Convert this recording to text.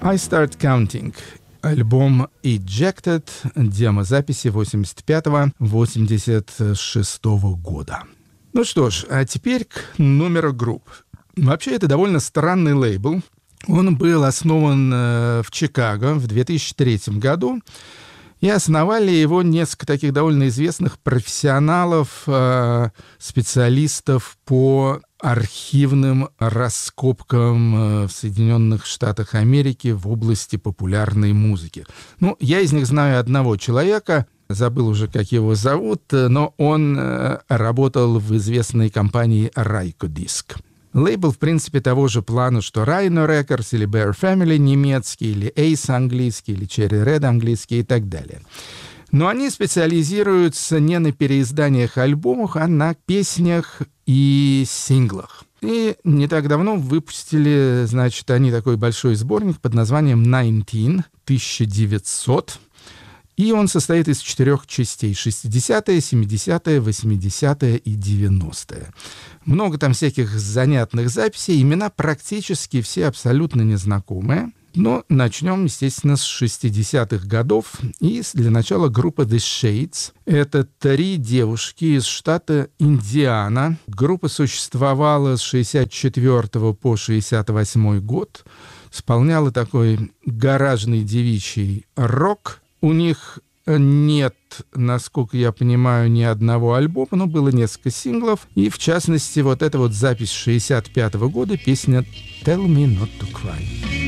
I Start Counting. Альбом Ejected, демозаписи 85-86 года. Ну что ж, а теперь к номеру групп. Вообще, это довольно странный лейбл. Он был основан в Чикаго в 2003 году. И основали его несколько таких довольно известных профессионалов, специалистов по архивным раскопкам в Соединенных Штатах Америки в области популярной музыки. Ну, я из них знаю одного человека, забыл уже, как его зовут, но он работал в известной компании Rykodisc. Лейбл, в принципе, того же плана, что Rhino Records или Bear Family немецкий, или Ace английский, или Cherry Red английский и так далее. Но они специализируются не на переизданиях альбомов, а на песнях и синглах. И не так давно выпустили, значит, они такой большой сборник под названием 1900. И он состоит из 4 частей: 60-е, 70-е, 80-е и 90-е. Много там всяких занятных записей, имена практически все абсолютно незнакомые. Но начнем, естественно, с 60-х годов. И для начала группа The Shades. Это 3 девушки из штата Индиана. Группа существовала с 64 по 68 год. Исполняла такой гаражный девичий рок. У них нет, насколько я понимаю, ни одного альбома, но было несколько синглов. И, в частности, вот эта вот запись 65 года, песня «Tell Me Not To Cry».